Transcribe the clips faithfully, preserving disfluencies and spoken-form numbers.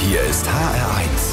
Hier ist H R eins.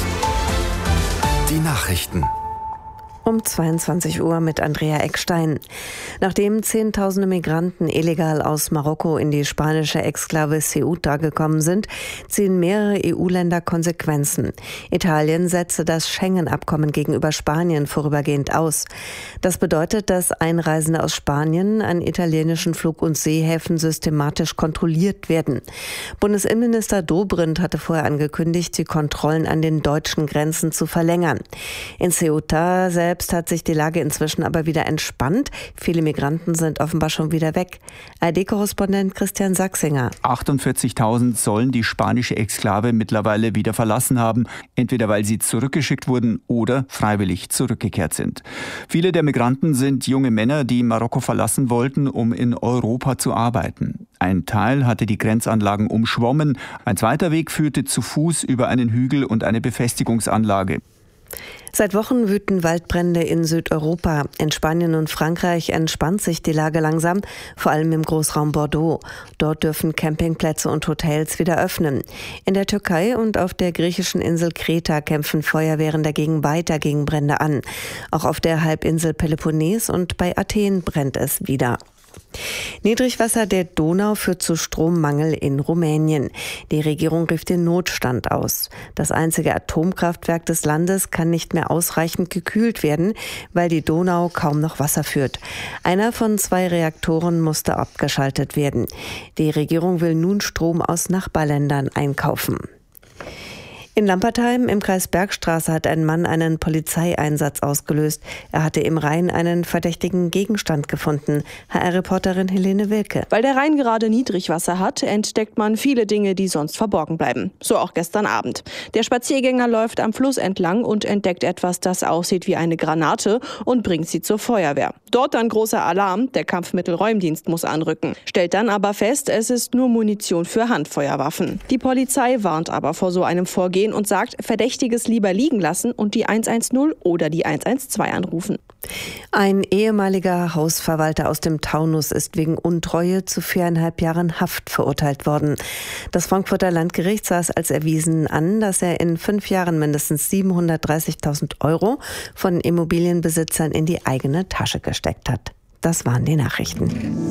Die Nachrichten. Um zweiundzwanzig Uhr mit Andrea Eckstein. Nachdem Zehntausende Migranten illegal aus Marokko in die spanische Exklave Ceuta gekommen sind, ziehen mehrere E U-Länder Konsequenzen. Italien setzte das Schengen-Abkommen gegenüber Spanien vorübergehend aus. Das bedeutet, dass Einreisende aus Spanien an italienischen Flug- und Seehäfen systematisch kontrolliert werden. Bundesinnenminister Dobrindt hatte vorher angekündigt, die Kontrollen an den deutschen Grenzen zu verlängern. In Ceuta selbst Selbst hat sich die Lage inzwischen aber wieder entspannt. Viele Migranten sind offenbar schon wieder weg. A R D-Korrespondent Christian Sachsinger. achtundvierzigtausend sollen die spanische Exklave mittlerweile wieder verlassen haben, entweder weil sie zurückgeschickt wurden oder freiwillig zurückgekehrt sind. Viele der Migranten sind junge Männer, die Marokko verlassen wollten, um in Europa zu arbeiten. Ein Teil hatte die Grenzanlagen umschwommen, ein zweiter Weg führte zu Fuß über einen Hügel und eine Befestigungsanlage. Seit Wochen wüten Waldbrände in Südeuropa. In Spanien und Frankreich entspannt sich die Lage langsam, vor allem im Großraum Bordeaux. Dort dürfen Campingplätze und Hotels wieder öffnen. In der Türkei und auf der griechischen Insel Kreta kämpfen Feuerwehren dagegen weiter gegen Brände an. Auch auf der Halbinsel Peloponnes und bei Athen brennt es wieder. Niedrigwasser der Donau führt zu Strommangel in Rumänien. Die Regierung rief den Notstand aus. Das einzige Atomkraftwerk des Landes kann nicht mehr ausreichend gekühlt werden, weil die Donau kaum noch Wasser führt. Einer von zwei Reaktoren musste abgeschaltet werden. Die Regierung will nun Strom aus Nachbarländern einkaufen. In Lampertheim im Kreis Bergstraße hat ein Mann einen Polizeieinsatz ausgelöst. Er hatte im Rhein einen verdächtigen Gegenstand gefunden. H R-Reporterin Helene Wilke. Weil der Rhein gerade Niedrigwasser hat, entdeckt man viele Dinge, die sonst verborgen bleiben. So auch gestern Abend. Der Spaziergänger läuft am Fluss entlang und entdeckt etwas, das aussieht wie eine Granate und bringt sie zur Feuerwehr. Dort dann großer Alarm, der Kampfmittelräumdienst muss anrücken. Stellt dann aber fest, es ist nur Munition für Handfeuerwaffen. Die Polizei warnt aber vor so einem Vorgehen und sagt, Verdächtiges lieber liegen lassen und die hundertzehn oder die hundertzwölf anrufen. Ein ehemaliger Hausverwalter aus dem Taunus ist wegen Untreue zu viereinhalb Jahren Haft verurteilt worden. Das Frankfurter Landgericht sah es als erwiesen an, dass er in fünf Jahren mindestens siebenhundertdreißigtausend Euro von Immobilienbesitzern in die eigene Tasche gesteckt hat. Das waren die Nachrichten.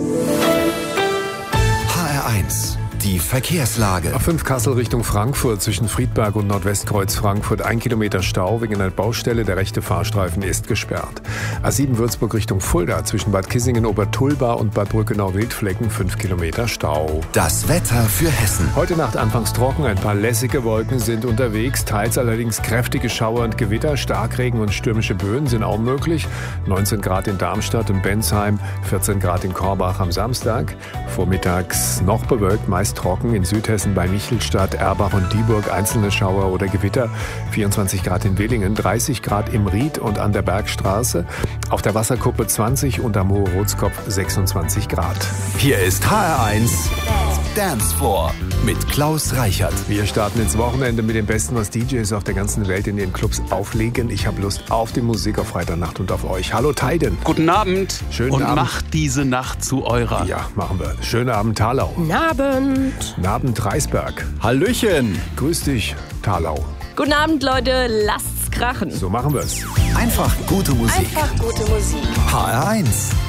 H R eins. Die Verkehrslage. A fünf Kassel Richtung Frankfurt zwischen Friedberg und Nordwestkreuz Frankfurt. Ein Kilometer Stau wegen einer Baustelle. Der rechte Fahrstreifen ist gesperrt. A sieben Würzburg Richtung Fulda zwischen Bad Kissingen-Obertulba und Bad Brückenau-Wildflecken. Fünf Kilometer Stau. Das Wetter für Hessen. Heute Nacht anfangs trocken. Ein paar lässige Wolken sind unterwegs. Teils allerdings kräftige Schauer und Gewitter. Starkregen und stürmische Böen sind auch möglich. neunzehn Grad in Darmstadt und Bensheim. vierzehn Grad in Korbach am Samstag. Vormittags noch bewölkt, meist trocken in Südhessen bei Michelstadt, Erbach und Dieburg einzelne Schauer oder Gewitter. vierundzwanzig Grad in Willingen, dreißig Grad im Ried und an der Bergstraße. Auf der Wasserkuppe zwanzig und am Hohe-Rotskopf sechsundzwanzig Grad. Hier ist H R eins Dance Floor mit Klaus Reichert. Wir starten ins Wochenende mit dem Besten, was D Js auf der ganzen Welt in den Clubs auflegen. Ich habe Lust auf die Musik auf Freitagnacht und auf euch. Hallo Tiden. Guten Abend. Schönen und Abend. macht diese Nacht zu eurer. Ja, machen wir. Schönen Abend, Thalau. Guten Abend. Guten Abend, Reisberg. Hallöchen. Grüß dich, Thalau. Guten Abend, Leute. Lasst's krachen. So machen wir's. Einfach gute Musik. Einfach gute Musik. H R eins.